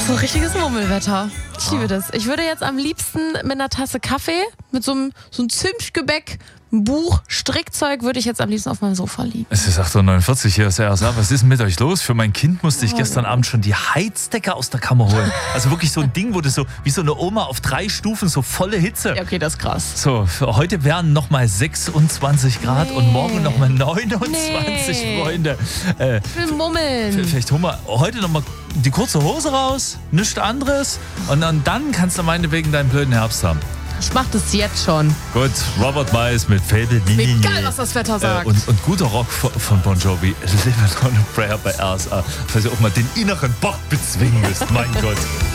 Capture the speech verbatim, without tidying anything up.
So richtiges Murmelwetter. Ich liebe das. Ich würde jetzt am liebsten mit einer Tasse Kaffee, mit so einem, so einem Zimtgebäck, ein Buch, Strickzeug, würde ich jetzt am liebsten auf meinem Sofa liegen. Es ist acht Uhr neunundvierzig, hier ist der R S A. Was ist denn mit euch los? Für mein Kind musste ich gestern Abend schon die Heizdecke aus der Kammer holen. Also wirklich so ein Ding, wo das so wie so eine Oma auf drei Stufen, so volle Hitze. Ja, okay, das ist krass. So, für heute wären nochmal sechsundzwanzig Grad Nee. und morgen nochmal neunundzwanzig, Nee. Freunde. Äh, Ich will mummeln. vielleicht holen wir heute nochmal die kurze Hose raus, nichts anderes. Und dann, dann kannst du meinetwegen deinen blöden Herbst haben. Ich mach das jetzt schon. Gut, Robert Miles mit Fable. Mir egal, was das Wetter sagt. Äh, und, und guter Rock von, von Bon Jovi. Live it on a Prayer bei R S A. Falls ihr auch mal den inneren Bock bezwingen müsst. Mein Gott.